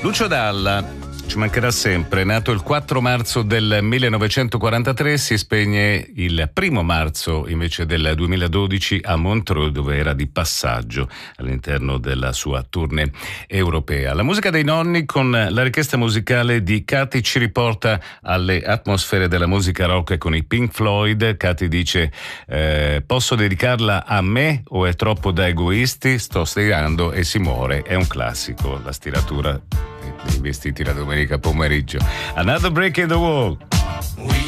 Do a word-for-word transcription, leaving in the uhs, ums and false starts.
Lucio Dalla ci mancherà sempre. Nato il quattro marzo del millenovecentoquarantatré, si spegne il primo marzo invece del duemiladodici a Montreux, dove era di passaggio all'interno della sua tournée europea. La musica dei nonni con la richiesta musicale di Katy ci riporta alle atmosfere della musica rock con i Pink Floyd. Katy dice: eh, posso dedicarla a me o è troppo da egoisti? Sto stirando e si muore. È un classico, la stiratura dei vestiti la domenica pomeriggio. Another Break in the Wall.